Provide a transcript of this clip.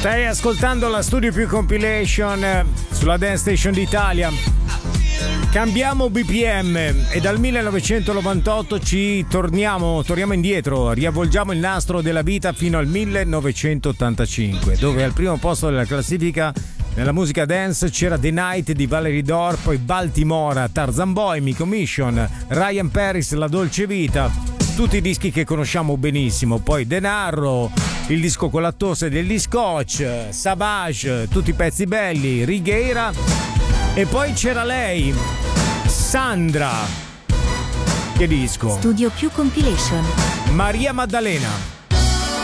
Stai ascoltando la Studio Più Compilation sulla Dance Station d'Italia. Cambiamo BPM e dal 1998 torniamo indietro, riavvolgiamo il nastro della vita fino al 1985, dove al primo posto della classifica nella musica dance c'era The Night di Valerie Dore, poi Baltimora, Tarzan Boy, Miko Mission, Ryan Paris, La Dolce Vita, tutti i dischi che conosciamo benissimo, poi Denaro, il disco con la tosse degli Scotch, Savage, tutti i pezzi belli, Righeira, e poi c'era lei, Sandra. Che disco? Studio Più Compilation. Maria Maddalena.